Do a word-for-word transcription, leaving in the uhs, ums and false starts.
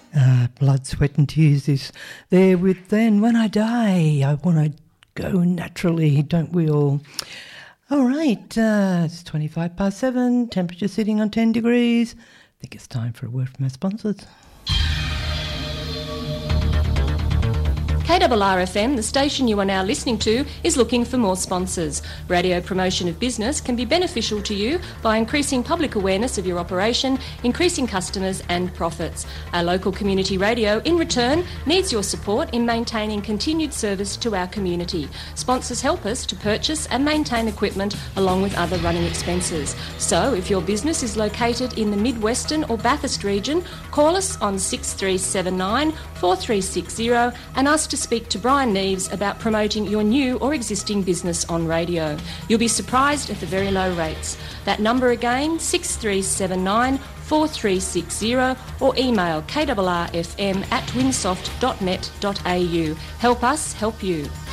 Uh, blood, sweat and tears is there with then. When I die, I want to go naturally, don't we all? All right, uh, it's twenty-five past seven, temperature sitting on ten degrees. I think it's time for a word from our sponsors. K R R F M, the station you are now listening to, is looking for more sponsors. Radio promotion of business can be beneficial to you by increasing public awareness of your operation, increasing customers and profits. Our local community radio, in return, needs your support in maintaining continued service to our community. Sponsors help us to purchase and maintain equipment along with other running expenses. So, if your business is located in the Mid-Western or Bathurst region, call us on six three seven nine, four three six zero and ask to speak to Brian Neves about promoting your new or existing business on radio. You'll be surprised at the very low rates. That number again, six three seven nine, four three six zero or email k r r f m at winsoft dot net dot a u. Help us help you.